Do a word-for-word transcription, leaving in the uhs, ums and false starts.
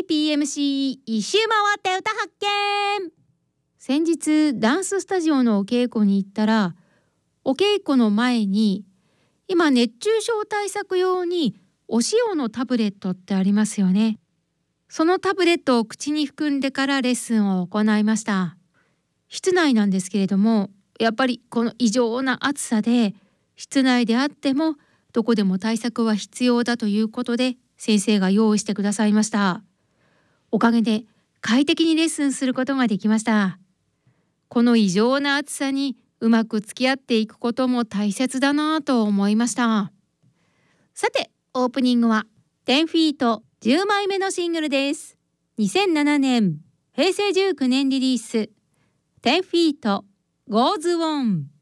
ピーエムシー 一周回って歌発見。先日ダンススタジオのお稽古に行ったら、お稽古の前に今熱中症対策用にお塩のタブレットってありますよね。そのタブレットを口に含んでからレッスンを行いました。室内なんですけれども、やっぱりこの異常な暑さで室内であってもどこでも対策は必要だということで先生が用意してくださいました。おかげで快適にレッスンすることができました。この異常な暑さにうまく付き合っていくことも大切だなと思いました。さて、オープニングはじゅうフィートじゅうまいめのシングルです。にせんななねんへいせいじゅうきゅうねんリリースじゅうフィート Goes On。